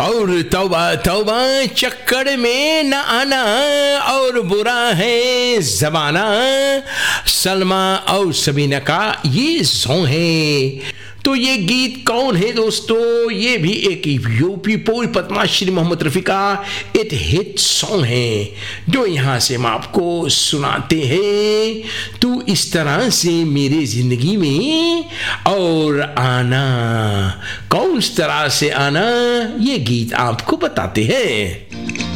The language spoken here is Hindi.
और तौबा तौबा चक्कर में न आना, और बुरा है जमाना। सलमा और सबीना का ये सॉन्ग है। तो ये गीत कौन है दोस्तों? ये भी एक यूपी पोल पद्माश्री मोहम्मद रफ़ी का एक हिट सॉन्ग है, जो यहाँ से हम आपको सुनाते हैं। तू इस तरह से मेरे जिंदगी में और आना, कौन इस तरह से आना, ये गीत आपको बताते हैं।